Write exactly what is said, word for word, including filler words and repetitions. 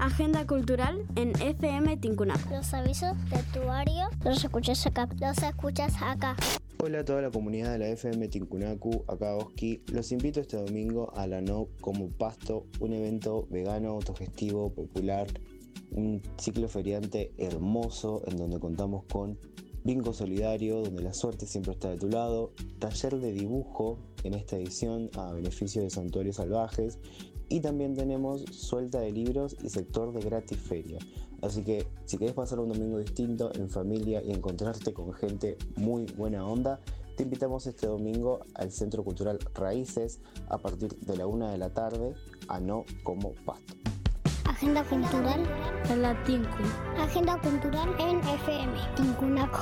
Agenda cultural en F M Tincunaco. Los avisos de tu área los escuchas acá. Los escuchas acá. Hola a toda la comunidad de la F M Tincunacu, acá Oski. Los invito este domingo a la No Como Pasto, un evento vegano, autogestivo, popular, un ciclo feriante hermoso en donde contamos con bingo solidario, donde la suerte siempre está de tu lado, taller de dibujo en esta edición a beneficio de Santuarios Salvajes, y también tenemos suelta de libros y sector de gratis feria. Así que si querés pasar un domingo distinto en familia y encontrarte con gente muy buena onda, te invitamos este domingo al Centro Cultural Raíces a partir de la una de la tarde a No Como Pasto. Agenda cultural en la Tincu. Agenda cultural en F M Tincunaco.